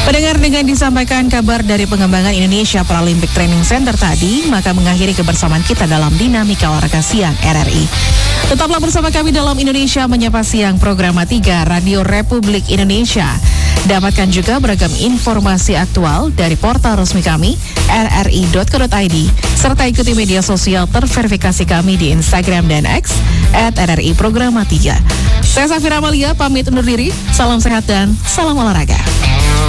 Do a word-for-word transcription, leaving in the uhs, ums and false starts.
Pendengar, dengan disampaikan kabar dari pengembangan Indonesia Paralympic Training Center tadi, maka mengakhiri kebersamaan kita dalam Dinamika Olahraga Siang R R I. Tetaplah bersama kami dalam Indonesia Menyapa Siang program tiga Radio Republik Indonesia. Dapatkan juga beragam informasi aktual dari portal resmi kami r r i dot co dot i d serta ikuti media sosial terverifikasi kami di Instagram dan X at R R I Programa tiga. Saya Safira Amalia pamit undur diri. Salam sehat dan salam olahraga.